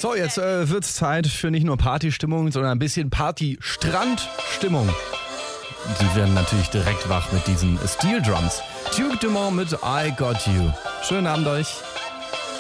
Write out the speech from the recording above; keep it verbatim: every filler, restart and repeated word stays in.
So, jetzt äh, wird's Zeit für nicht nur Partystimmung, sondern ein bisschen Party-Strand-Stimmung. Die werden natürlich direkt wach mit diesen Steel Drums. Duke Dumont mit I Got You. Schönen Abend euch.